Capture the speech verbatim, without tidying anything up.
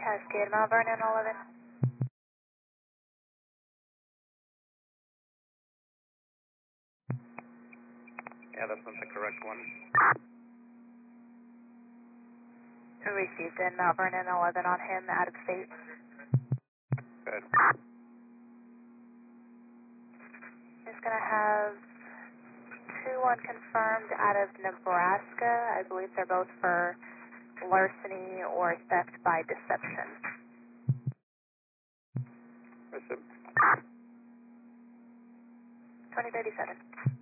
Cascade, Mount Vernon eleven. Yeah, that's not the correct one. Who received in Mount Vernon eleven on him out of state? Good. Just going to have two unconfirmed out of Nebraska. I believe they're both for larceny or theft by deception. Receive. twenty thirty-seven.